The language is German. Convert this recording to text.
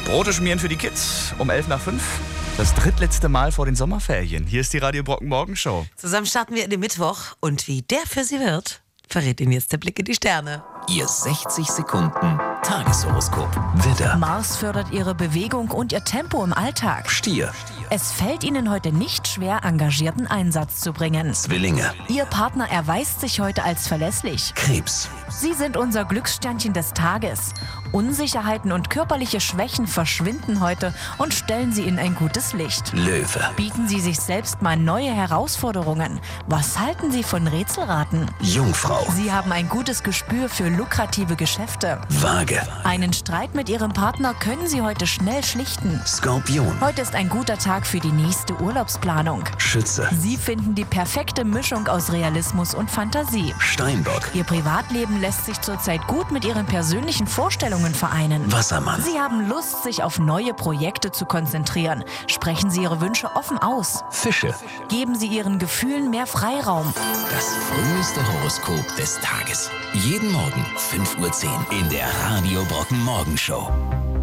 Brote schmieren für die Kids um 5:11. Das drittletzte Mal vor den Sommerferien. Hier ist die Radio Brocken Morgenshow. Zusammen starten wir in den Mittwoch. Und wie der für Sie wird, verrät Ihnen jetzt der Blick in die Sterne. Ihr 60 Sekunden Tageshoroskop. Widder, Mars fördert Ihre Bewegung und Ihr Tempo im Alltag. Stier, Es fällt Ihnen heute nicht schwer, engagierten Einsatz zu bringen. Zwillinge, Ihr Partner erweist sich heute als verlässlich. Krebs, Sie sind unser Glückssternchen des Tages. Unsicherheiten und körperliche Schwächen verschwinden heute und stellen Sie in ein gutes Licht. Löwe, Bieten Sie sich selbst mal neue Herausforderungen. Was halten Sie von Rätselraten? Jungfrau, Sie haben ein gutes Gespür für lukrative Geschäfte. Waage, Einen Streit mit Ihrem Partner können Sie heute schnell schlichten. Skorpion, Heute ist ein guter Tag für die nächste Urlaubsplanung. Schütze, Sie finden die perfekte Mischung aus Realismus und Fantasie. Steinbock, Ihr Privatleben lässt sich zurzeit gut mit Ihren persönlichen Vorstellungen vereinen. Wassermann, Sie haben Lust, sich auf neue Projekte zu konzentrieren. Sprechen Sie Ihre Wünsche offen aus. Fische. Geben Sie Ihren Gefühlen mehr Freiraum. Das fröhlichste Horoskop des Tages. Jeden Morgen 5:10 Uhr in der Radio Brocken Morgenshow.